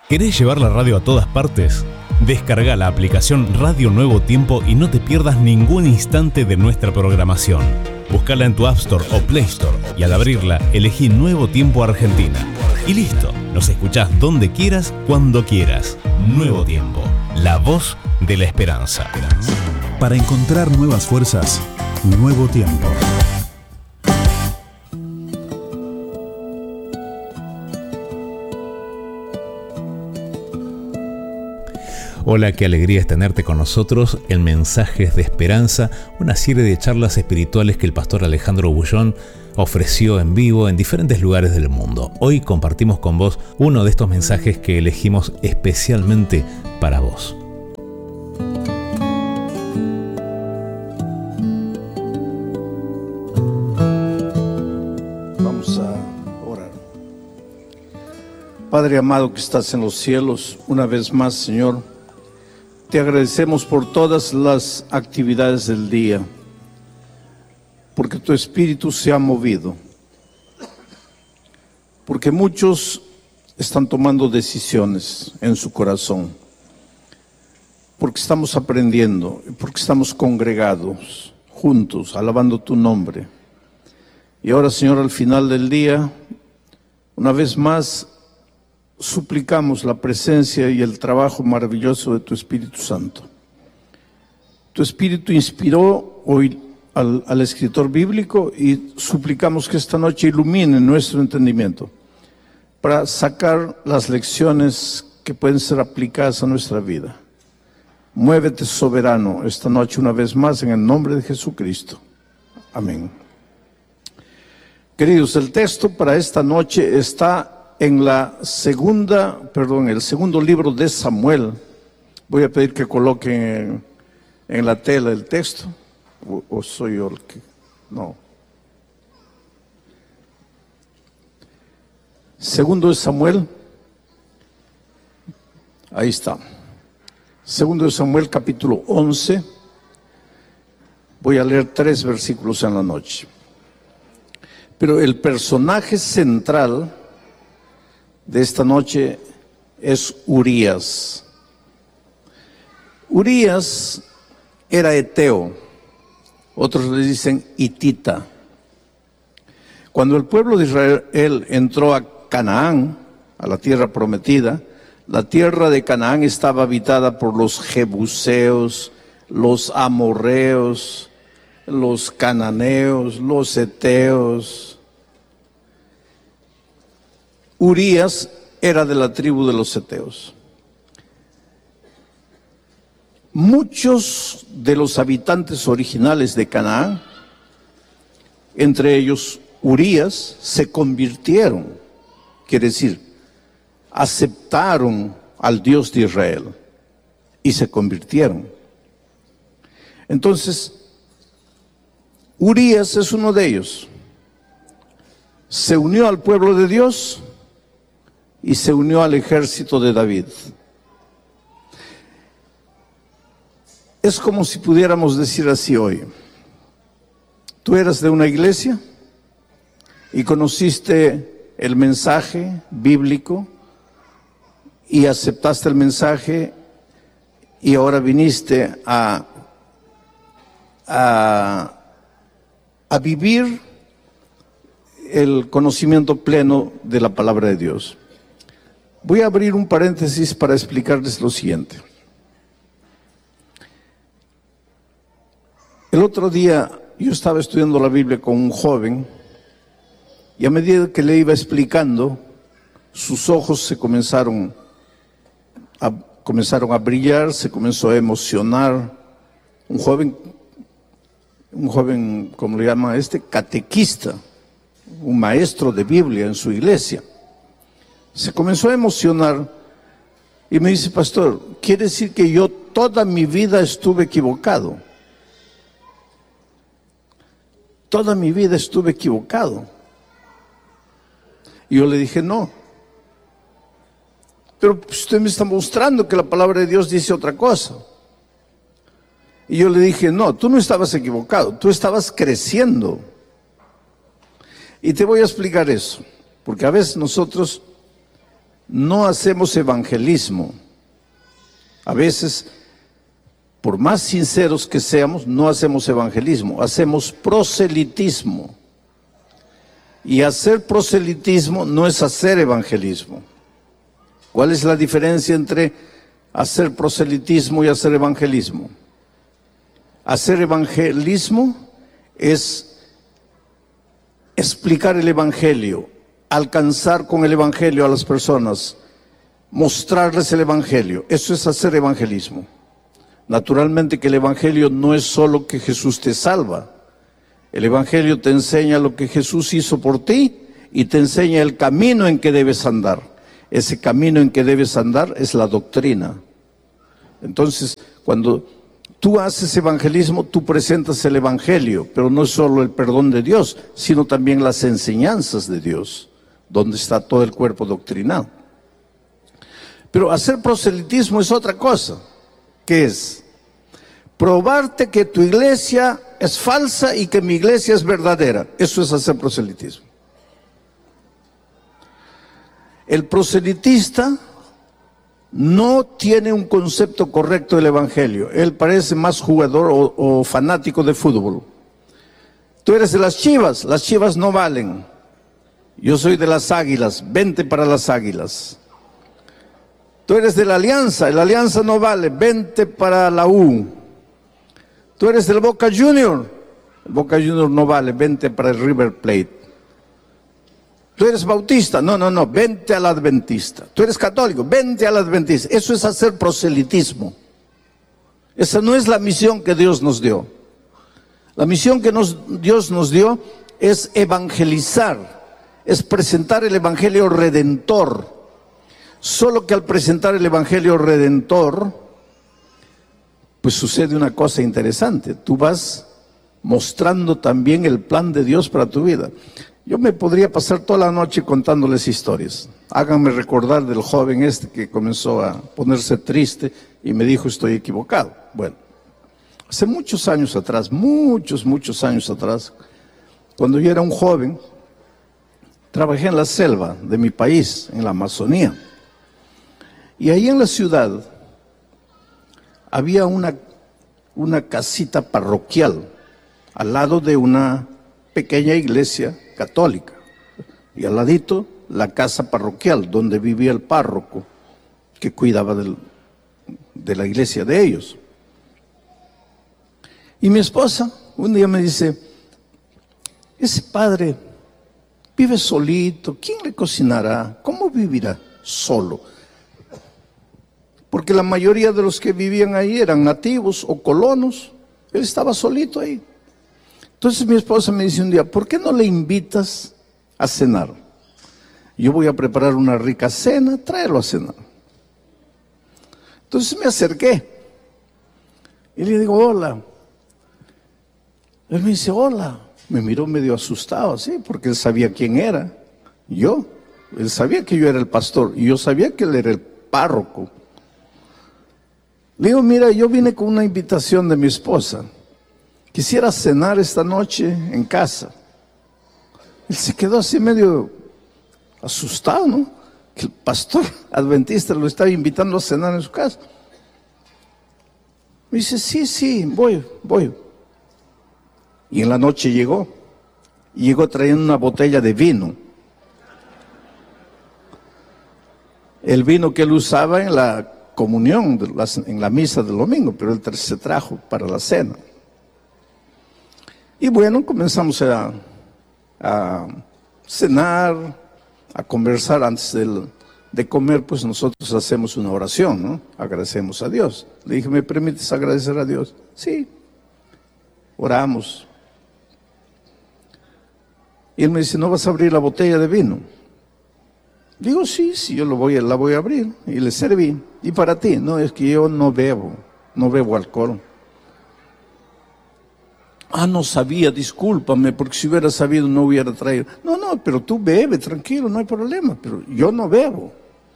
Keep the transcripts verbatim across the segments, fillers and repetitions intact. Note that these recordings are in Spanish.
¿Querés llevar la radio a todas partes? Descarga la aplicación Radio Nuevo Tiempo y no te pierdas ningún instante de nuestra programación. Búscala en tu App Store o Play Store y al abrirla elegí Nuevo Tiempo Argentina. Y listo, nos escuchás donde quieras, cuando quieras. Nuevo Tiempo, la voz de la esperanza. Para encontrar nuevas fuerzas, Nuevo Tiempo. Hola, qué alegría es tenerte con nosotros en Mensajes de Esperanza, una serie de charlas espirituales que el pastor Alejandro Bullón ofreció en vivo en diferentes lugares del mundo. Hoy compartimos con vos uno de estos mensajes que elegimos especialmente para vos. Vamos a orar. Padre amado que estás en los cielos, una vez más, Señor, te agradecemos por todas las actividades del día, porque tu Espíritu se ha movido, porque muchos están tomando decisiones en su corazón, porque estamos aprendiendo, porque estamos congregados, juntos, alabando tu nombre. Y ahora, Señor, al final del día, una vez más, suplicamos la presencia y el trabajo maravilloso de tu Espíritu Santo. Tu Espíritu inspiró hoy al, al escritor bíblico y suplicamos que esta noche ilumine nuestro entendimiento para sacar las lecciones que pueden ser aplicadas a nuestra vida. Muévete soberano esta noche una vez más en el nombre de Jesucristo. Amén. Queridos, el texto para esta noche está en la segunda, perdón, el segundo libro de Samuel. Voy a pedir que coloquen en, en la tela el texto, o, o soy yo el que, no. Segundo de Samuel, ahí está. Segundo de Samuel, capítulo once. Voy a leer tres versículos en la noche. Pero el personaje central de esta noche es Urías. Urías era eteo, otros le dicen hitita. Cuando el pueblo de Israel entró a Canaán, a la tierra prometida, la tierra de Canaán estaba habitada por los jebuseos, los amorreos, los cananeos, los heteos. Urías era de la tribu de los heteos. Muchos de los habitantes originales de Canaán, entre ellos Urías, se convirtieron, quiere decir, aceptaron al Dios de Israel y se convirtieron. Entonces, Urías es uno de ellos. Se unió al pueblo de Dios y se unió al ejército de David. Es como si pudiéramos decir así hoy: tú eras de una iglesia y conociste el mensaje bíblico y aceptaste el mensaje y ahora viniste a, a, a vivir el conocimiento pleno de la palabra de Dios. Voy a abrir un paréntesis para explicarles lo siguiente. El otro día yo estaba estudiando la Biblia con un joven y a medida que le iba explicando, sus ojos se comenzaron a, comenzaron a brillar, se comenzó a emocionar. Un joven, un joven, ¿cómo le llama este? Catequista, un maestro de Biblia en su iglesia. Se comenzó a emocionar y me dice: pastor, ¿quiere decir que yo toda mi vida estuve equivocado? Toda mi vida estuve equivocado. Y yo le dije: no. Pero usted me está mostrando que la palabra de Dios dice otra cosa. Y yo le dije: no, tú no estabas equivocado, tú estabas creciendo. Y te voy a explicar eso, porque a veces nosotros no hacemos evangelismo. A veces, por más sinceros que seamos, no hacemos evangelismo, hacemos proselitismo. Y hacer proselitismo no es hacer evangelismo. ¿Cuál es la diferencia entre hacer proselitismo y hacer evangelismo? Hacer evangelismo es explicar el evangelio, alcanzar con el evangelio a las personas, mostrarles el evangelio. Eso es hacer evangelismo. Naturalmente que el evangelio no es solo que Jesús te salva. El evangelio te enseña lo que Jesús hizo por ti y te enseña el camino en que debes andar. Ese camino en que debes andar es la doctrina. Entonces, cuando tú haces evangelismo, tú presentas el evangelio, pero no es solo el perdón de Dios, sino también las enseñanzas de Dios, donde está todo el cuerpo doctrinal. Pero hacer proselitismo es otra cosa. ¿Qué es? Probarte que tu iglesia es falsa y que mi iglesia es verdadera. Eso es hacer proselitismo. El proselitista no tiene un concepto correcto del evangelio. Él parece más jugador o, o fanático de fútbol. Tú eres de las Chivas, las Chivas no valen. Yo soy de las Águilas, vente para las Águilas. Tú eres de la Alianza, la Alianza no vale, vente para la U. Tú eres del Boca Junior, el Boca Junior no vale, vente para el River Plate. Tú eres bautista, no, no, no, vente al adventista. Tú eres católico, vente al adventista. Eso es hacer proselitismo. Esa no es la misión que Dios nos dio. La misión que nos, Dios nos dio es evangelizar, es presentar el evangelio redentor. Solo que al presentar el evangelio redentor, pues sucede una cosa interesante. Tú vas mostrando también el plan de Dios para tu vida. Yo me podría pasar toda la noche contándoles historias. Háganme recordar del joven este que comenzó a ponerse triste y me dijo estoy equivocado. Bueno, hace muchos años atrás, muchos, muchos años atrás, cuando yo era un joven, trabajé en la selva de mi país, en la Amazonía. Y ahí en la ciudad había una, una casita parroquial al lado de una pequeña iglesia católica. Y al ladito la casa parroquial donde vivía el párroco que cuidaba del, de la iglesia de ellos. Y mi esposa un día me dice, ese padre vive solito, ¿quién le cocinará? ¿Cómo vivirá solo? Porque la mayoría de los que vivían ahí eran nativos o colonos. Él estaba solito ahí. Entonces mi esposa me dice un día, ¿por qué no le invitas a cenar? Yo voy a preparar una rica cena, tráelo a cenar. Entonces me acerqué y le digo, hola. Él me dice, hola. Me miró medio asustado, así, porque él sabía quién era. Yo. Él sabía que yo era el pastor y yo sabía que él era el párroco. Le digo, mira, yo vine con una invitación de mi esposa. Quisiera cenar esta noche en casa. Él se quedó así medio asustado, ¿no? Que el pastor adventista lo estaba invitando a cenar en su casa. Me dice, sí, sí, voy, voy. Y en la noche llegó. Y llegó trayendo una botella de vino. El vino que él usaba en la comunión, en la misa del domingo, pero él se trajo para la cena. Y bueno, comenzamos a, a cenar, a conversar antes de, de comer, pues nosotros hacemos una oración, ¿no? Agradecemos a Dios. Le dije, ¿me permites agradecer a Dios? Sí. Oramos. Y él me dice, ¿no vas a abrir la botella de vino? Digo, sí, sí, yo lo voy, la voy a abrir. Y le serví. ¿Y para ti? No, es que yo no bebo, no bebo alcohol. Ah, no sabía, discúlpame, porque si hubiera sabido no hubiera traído. No, no, pero tú bebes, tranquilo, no hay problema, pero yo no bebo.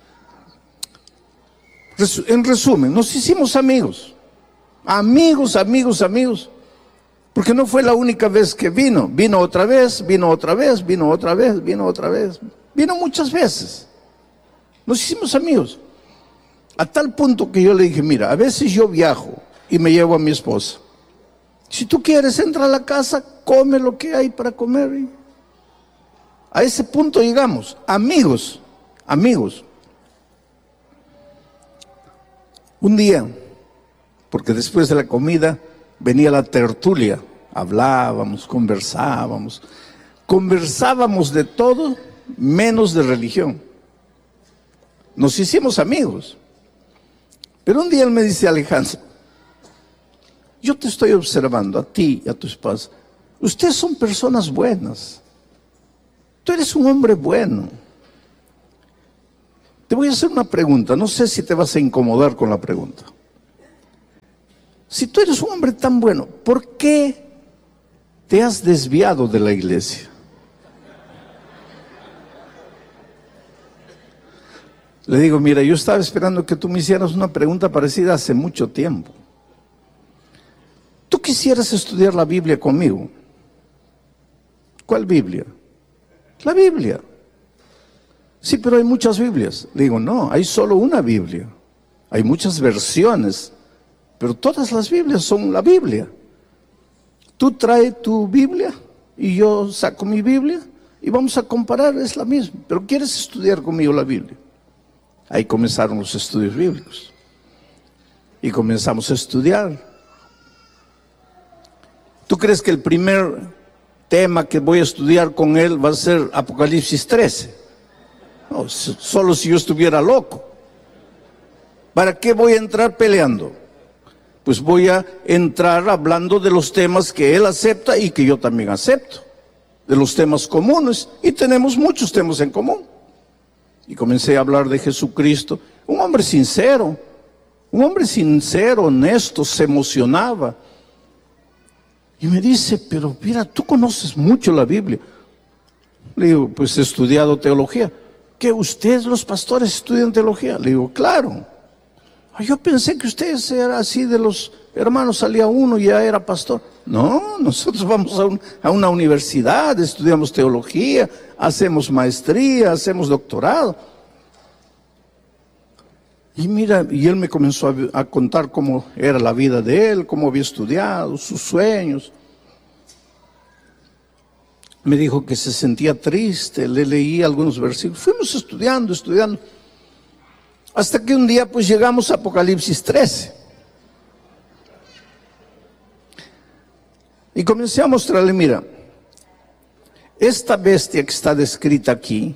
En resumen, nos hicimos amigos. Amigos, amigos, amigos. Porque no fue la única vez que vino. Vino otra vez, vino otra vez, vino otra vez, vino otra vez. Vino muchas veces. Nos hicimos amigos. A tal punto que yo le dije, mira, a veces yo viajo y me llevo a mi esposa. Si tú quieres, entra a la casa, come lo que hay para comer. A ese punto llegamos, amigos, amigos. Un día, porque después de la comida venía la tertulia, hablábamos, conversábamos, conversábamos de todo menos de religión. Nos hicimos amigos. Pero un día él me dice, Alejandro, yo te estoy observando a ti y a tu esposa. Ustedes son personas buenas. Tú eres un hombre bueno. Te voy a hacer una pregunta, no sé si te vas a incomodar con la pregunta. Si tú eres un hombre tan bueno, ¿por qué te has desviado de la iglesia? Le digo, mira, yo estaba esperando que tú me hicieras una pregunta parecida hace mucho tiempo. ¿Tú quisieras estudiar la Biblia conmigo? ¿Cuál Biblia? La Biblia. Sí, pero hay muchas Biblias. Le digo, no, hay solo una Biblia. Hay muchas versiones, pero todas las Biblias son la Biblia. Tú traes tu Biblia y yo saco mi Biblia y vamos a comparar, es la misma. Pero ¿quieres estudiar conmigo la Biblia? Ahí comenzaron los estudios bíblicos. Y comenzamos a estudiar. ¿Tú crees que el primer tema que voy a estudiar con él va a ser Apocalipsis trece? No, solo si yo estuviera loco. ¿Para qué voy a entrar peleando? Pues voy a entrar hablando de los temas que él acepta y que yo también acepto. De los temas comunes. Y tenemos muchos temas en común. Y comencé a hablar de Jesucristo. Un hombre sincero. Un hombre sincero, honesto, se emocionaba. Y me dice, pero mira, tú conoces mucho la Biblia. Le digo, pues he estudiado teología. ¿Qué, ustedes los pastores estudian teología? Le digo, claro. Yo pensé que ustedes eran así de los hermanos, salía uno y ya era pastor. No, nosotros vamos a, un, a una universidad, estudiamos teología, hacemos maestría, hacemos doctorado. Y mira, y él me comenzó a, a contar cómo era la vida de él, cómo había estudiado, sus sueños. Me dijo que se sentía triste, le leí algunos versículos. Fuimos estudiando, estudiando. Hasta que un día pues llegamos a Apocalipsis trece. Y comencé a mostrarle, mira, esta bestia que está descrita aquí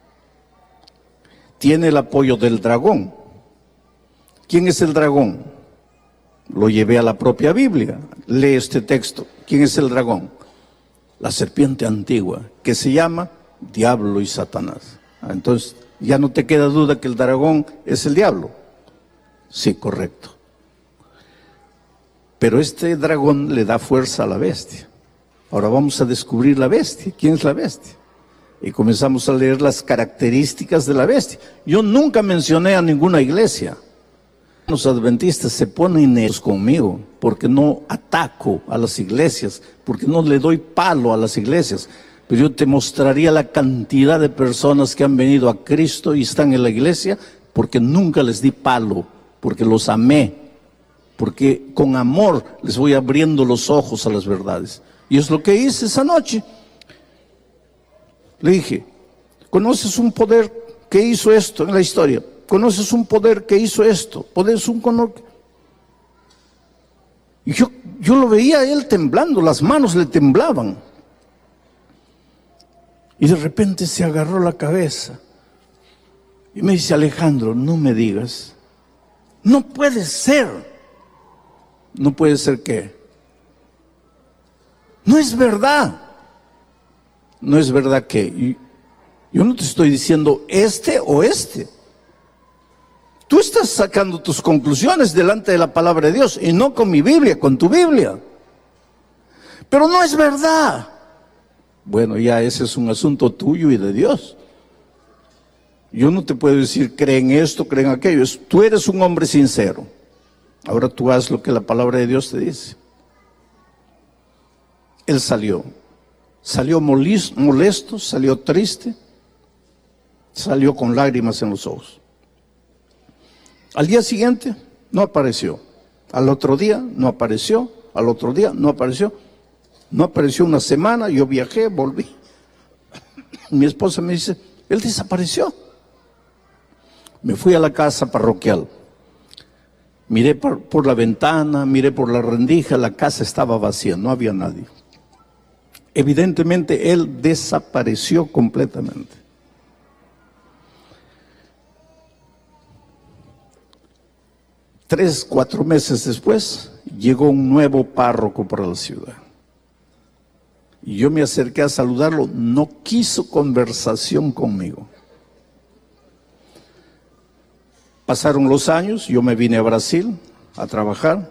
tiene el apoyo del dragón. ¿Quién es el dragón? Lo llevé a la propia Biblia. Lee este texto. ¿Quién es el dragón? La serpiente antigua, que se llama Diablo y Satanás. Entonces, ya no te queda duda que el dragón es el diablo. Sí, correcto. Pero este dragón le da fuerza a la bestia. Ahora vamos a descubrir la bestia. ¿Quién es la bestia? Y comenzamos a leer las características de la bestia. Yo nunca mencioné a ninguna iglesia. Los adventistas se ponen negros conmigo porque no ataco a las iglesias, porque no le doy palo a las iglesias. Pero yo te mostraría la cantidad de personas que han venido a Cristo y están en la iglesia porque nunca les di palo, porque los amé, porque con amor les voy abriendo los ojos a las verdades. Y es lo que hice esa noche. Le dije, ¿conoces un poder que hizo esto en la historia? ¿Conoces un poder que hizo esto? ¿Poder un conor? Y yo, yo lo veía a él temblando, las manos le temblaban. Y de repente se agarró la cabeza. Y me dice, Alejandro, no me digas. No puede ser. ¿No puede ser qué? No es verdad. No es verdad que. Yo no te estoy diciendo este o este. Tú estás sacando tus conclusiones delante de la palabra de Dios y no con mi Biblia, con tu Biblia. Pero no es verdad. Bueno, ya ese es un asunto tuyo y de Dios. Yo no te puedo decir, creen esto, creen aquello. Tú eres un hombre sincero. Ahora tú haz lo que la palabra de Dios te dice. Él salió. Salió molesto, salió triste. Salió con lágrimas en los ojos. Al día siguiente no apareció. Al otro día no apareció. Al otro día no apareció. No apareció una semana, yo viajé, volví. Mi esposa me dice, él desapareció. Me fui a la casa parroquial. Miré por, por la ventana, miré por la rendija, la casa estaba vacía, no había nadie. Evidentemente él desapareció completamente. Tres, cuatro meses después, llegó un nuevo párroco para la ciudad. Y yo me acerqué a saludarlo, no quiso conversación conmigo. Pasaron los años, yo me vine a Brasil a trabajar.